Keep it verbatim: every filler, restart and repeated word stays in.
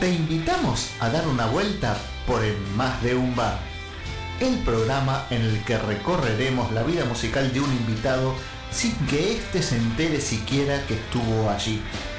te invitamos a dar una vuelta por el Más de un Bar, el programa en el que recorreremos la vida musical de un invitado sin que éste se entere siquiera que estuvo allí.